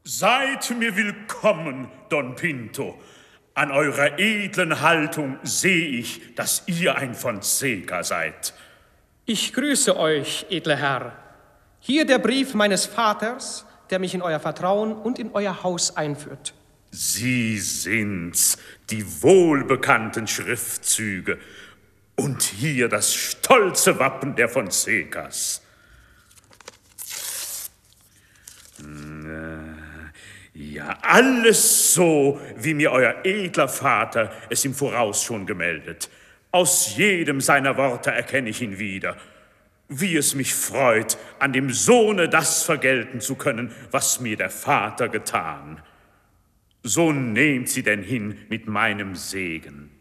Seid mir willkommen, Don Pinto. An eurer edlen Haltung sehe ich, dass ihr ein Fonseca seid. Ich grüße euch, edler Herr. Hier der Brief meines Vaters, der mich in euer Vertrauen und in euer Haus einführt. Sie sind's, die wohlbekannten Schriftzüge. Und hier das stolze Wappen der Fonsecas. Ja, alles so, wie mir euer edler Vater es im Voraus schon gemeldet. Aus jedem seiner Worte erkenne ich ihn wieder. Wie es mich freut, an dem Sohne das vergelten zu können, was mir der Vater getan. So nehmt sie denn hin mit meinem Segen.